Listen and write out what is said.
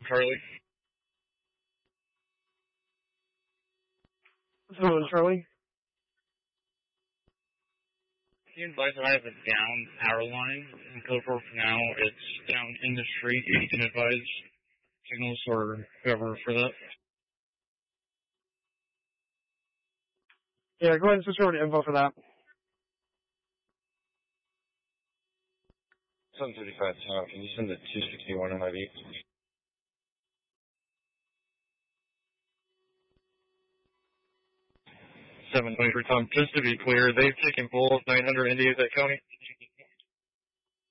Charlie. 7 Charlie. He advised that I have a down power line in code for now. It's down in the street. You can advise signals or whoever for that. Yeah, go ahead and switch over to info for that. 735 Tom, can you send the 261 on my beat? 723 Tom, just to be clear, they've taken both 900 Indies at County.